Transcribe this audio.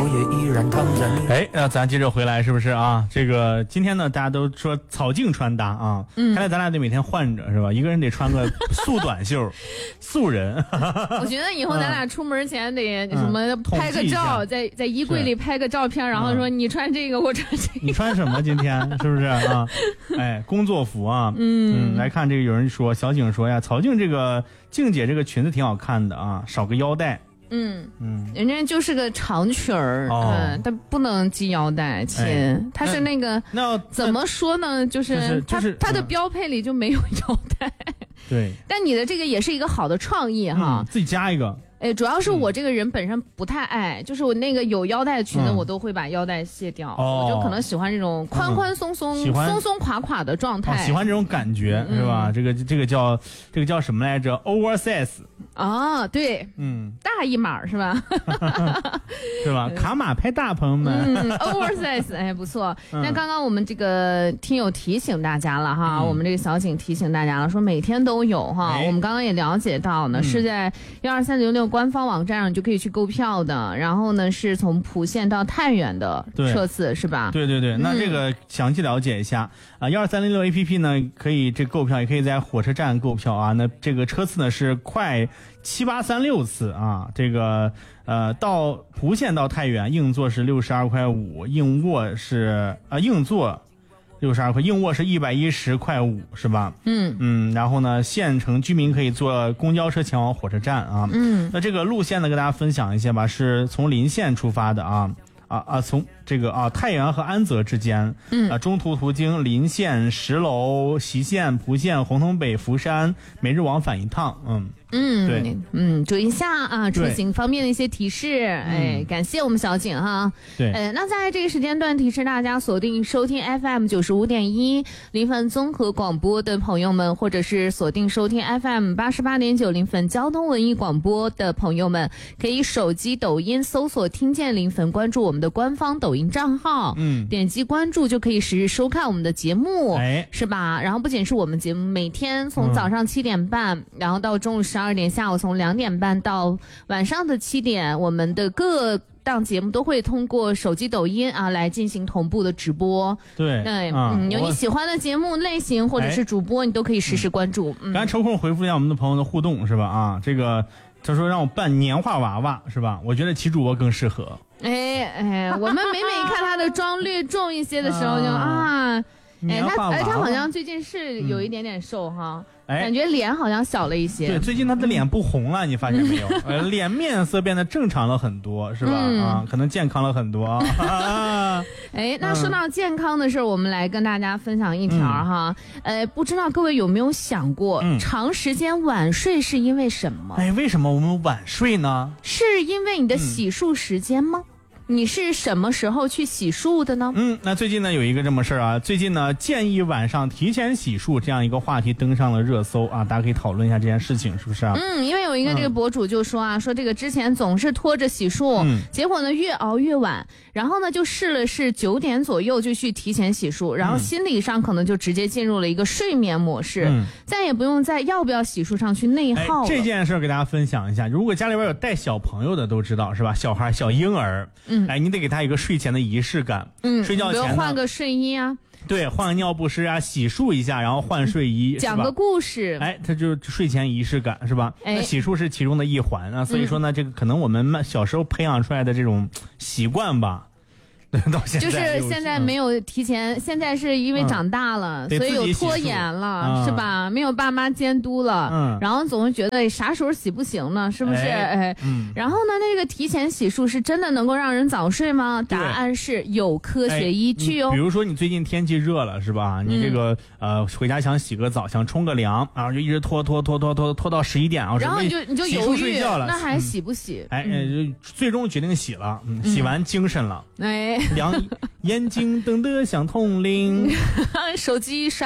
也依然坦然。 那咱接着回来是不是啊？这个今天呢，大家都说草径穿搭啊，看来咱俩得每天换着是吧？一个人得穿个素短袖，素人。 我觉得以后咱俩出门前得什么拍个照，在衣柜里拍个照片，然后说你穿这个，我穿这个。 你穿什么今天是不是啊？工作服啊。来看这个，有人说小景说呀，曹静这个静姐这个裙子挺好看的啊，少个腰带。 人家就是个长裙儿，但不能系腰带，亲，它是那个怎么说呢？就是它的标配里就没有腰带。 对， 但你的这个也是一个好的创意哈， 自己加一个。 主要是我这个人本身不太爱，就是我那个有腰带的裙子，我都会把腰带卸掉，我就可能喜欢这种宽宽松松、松松垮垮的状态， 喜欢这种感觉是吧？这个叫什么来着 ？oversize 啊，对，大一码是吧？ 是吧？卡马拍大，朋友们 ，oversize， 不错。那刚刚我们这个听友提醒大家了哈，我们这个小景提醒大家了，说每天都有哈。我们刚刚也了解到呢，是在12306官方网站上就可以去购票的，然后呢是从蒲县到太原的车次是吧？ 对，那这个详细了解一下啊，12306 APP 呢可以这购票，也可以在火车站购票啊。那这个车次呢是快7836次啊，这个到蒲县到太原硬座是62块5，硬卧是硬座62块，硬卧是110块5，是吧？然后呢，县城居民可以坐公交车前往火车站啊。那这个路线呢，跟大家分享一下吧，是从临县出发的从这个太原和安泽之间，中途经临县、石楼、隰县、蒲县、红通北、福山，每日往返一趟。对， 注意一下啊，出行方面的一些提示。感谢我们小景哈。 对， 那在这个时间段提示大家锁定收听 FM 95.1临汾综合广播的朋友们，或者是锁定收听 FM 88.9临汾交通文艺广播的朋友们，可以手机抖音搜索听见临汾，关注我们的官方抖音账号，点击关注就可以实时收看我们的节目，是吧？然后不仅是我们节目，每天从早上7点半，然后到中午12点，下午从2点半到晚上的7点，我们的各档节目都会通过手机抖音来进行同步的直播。 对， 有你喜欢的节目类型或者是主播，你都可以实时关注。 刚才抽空回复一下我们的朋友的互动是吧？这个他说让我扮年画娃娃是吧？我觉得齐主播更适合。 我们每看他的妆略重一些的时候就他好像最近是有一点点瘦哈。感觉脸好像小了一些。 对，最近他的脸不红了，你发现没有？脸面色变得正常了很多，是吧？可能健康了很多。 那说到健康的事儿，我们来跟大家分享一条哈。不知道各位有没有想过，长时间晚睡是因为什么？ 为什么我们晚睡呢？ 是因为你的洗漱时间吗？你是什么时候去洗漱的呢？ 那最近呢有一个这么事儿啊，最近呢建议晚上提前洗漱这样一个话题登上了热搜啊，大家可以讨论一下这件事情，是不是啊？ 因为有一个这个博主就说说这个之前总是拖着洗漱，结果呢越熬越晚，然后呢就试了9点左右就去提前洗漱，然后心理上可能就直接进入了一个睡眠模式，再也不用在要不要洗漱上去内耗了。 这件事给大家分享一下，如果家里边有带小朋友的都知道是吧？小孩小婴儿，你得给他一个睡前的仪式感，睡觉前比如换个睡衣啊， 对，换个尿不湿啊，洗漱一下，然后换睡衣， 讲个故事， 他就睡前仪式感是吧？那洗漱是其中的一环啊，所以说呢，这个可能我们小时候培养出来的这种习惯吧。到现在就是现在没有提前，现在是因为长大了，所以有拖延了，是吧？没有爸妈监督了，然后总是觉得啥时候洗不行呢？是不是？然后呢，那个提前洗漱是真的能够让人早睡吗？答案是有科学依据哦。 比如说你最近天气热了，是吧？你这个回家想洗个澡，想冲个凉，然后就一直拖到11点， 然后你就犹豫睡觉了， 那还洗不洗？ 最终决定洗了，洗完精神了，眼睛瞪得像铜铃， 手机刷